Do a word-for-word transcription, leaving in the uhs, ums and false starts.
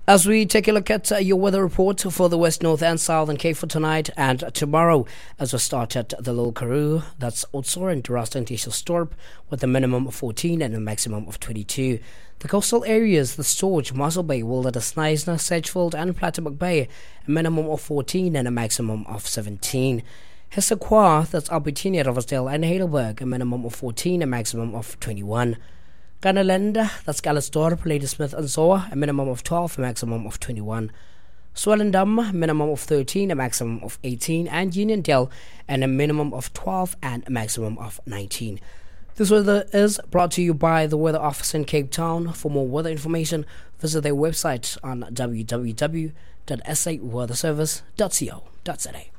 As we take a look at uh, your weather report for the West, North and Southern Cape for tonight and tomorrow, as we start at the Little Karoo, that's Oudtshoorn and Rasta and Storp, with a minimum of fourteen and a maximum of twenty-two. The coastal areas, the Storge, Mossel Bay, Wilderness, Sneisner, Sedgefield and Pletterbuck Bay, a minimum of fourteen and a maximum of seventeen. Hessequa, that's Albertina, Riversdale and Heidelberg, a minimum of fourteen, a maximum of twenty-one. Kanalenda, that's Calisthorpe, Ladysmith and Zoa, a minimum of twelve, a maximum of twenty-one. Swellendam, minimum of thirteen, a maximum of eighteen, and Uniondale, and a minimum of twelve and a maximum of nineteen. This weather is brought to you by the Weather Office in Cape Town. For more weather information, visit their website on w w w dot s a weather service dot co dot za.